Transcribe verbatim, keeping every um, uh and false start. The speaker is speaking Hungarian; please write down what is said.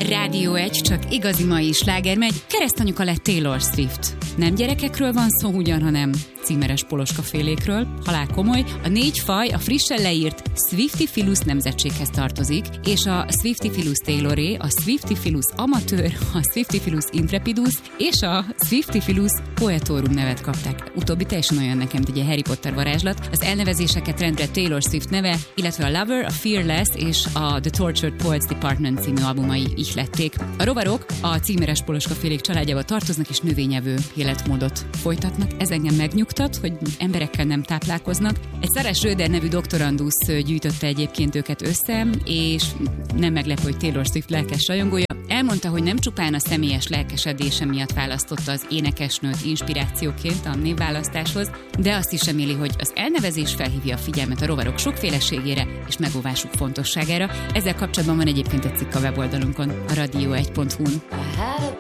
Rádió egy, csak igazi mai sláger megy, keresztanyuka lett Taylor Swift. Nem gyerekekről van szó ugyan, hanem címeres poloskafélékről, halál komoly. A négy faj a frissen leírt Swiftifilus nemzetséghez tartozik, és a Swiftifilus tayloré, a Swiftifilus amateur, a Swiftifilus intrepidus és a Swiftifilus poetorum nevet kapták. Utóbbi teljesen olyan nekem, ugye Harry Potter varázslat. Az elnevezéseket rendre Taylor Swift neve, illetve a Lover, a Fearless és a The Tortured Poets Department című albumai ihlették. A rovarok a címeres poloskafélék családjába tartoznak és növényevő életmódot folytatnak. Ez engem megnyugtat, hogy emberekkel nem táplálkoznak. Egy Sarah Schroeder nevű doktorandusz gyűjtötte egyébként őket össze, és nem meglepő, hogy Taylor Swift lelkes rajongója. Elmondta, hogy nem csupán a személyes lelkesedése miatt választotta az énekesnőt inspirációként a névválasztáshoz, de azt is reméli, hogy az elnevezés felhívja a figyelmet a rovarok sokféleségére és megóvásuk fontosságára. Ezzel kapcsolatban van egyébként egy cikk a weboldalunkon, a radio egy pont hu-n.